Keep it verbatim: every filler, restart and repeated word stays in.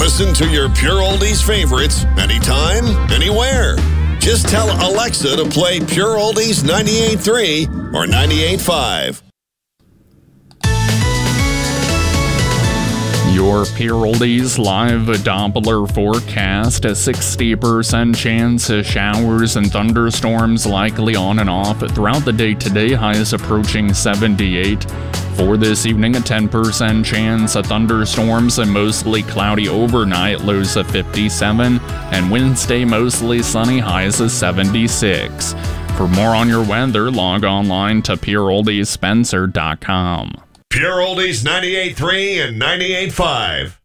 Listen to your Pure Oldies favorites anytime, anywhere. Just tell Alexa to play Pure Oldies ninety-eight point three or ninety-eight point five. Your Pure Oldies live Doppler forecast, a sixty percent chance of showers and thunderstorms likely on and off throughout the day today, highs approaching seventy-eight. For this evening, a ten percent chance of thunderstorms and mostly cloudy overnight, lows of fifty-seven. And Wednesday, mostly sunny, highs of seventy-six. For more on your weather, log online to pure oldies spencer dot com. Pure Oldies ninety-eight point three and ninety-eight point five.